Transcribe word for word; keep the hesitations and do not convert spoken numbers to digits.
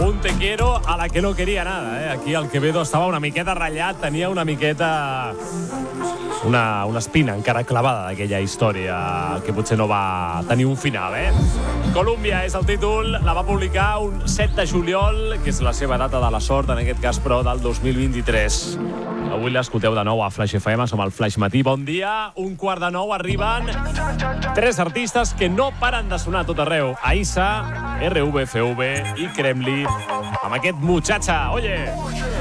Un te quiero a la que no quería nada, eh? Aquí el Quevedo estava una miqueta ratllat, tenia una miqueta... Una, una espina encara clavada d'aquella història que potser no va tenir un final, eh? Colúmbia és el títol, la va publicar un set de juliol, que és la seva data de la sort, en aquest cas, però, del dos mil vint-i-tres. Avui l'escolteu de nou a Flash F M, som al Flash Matí. Bon dia, un quart de nou arriben tres artistes que no paren de sonar a tot arreu. Aïssa, R V F V i Kremli, amb aquest Muchacha. Oye!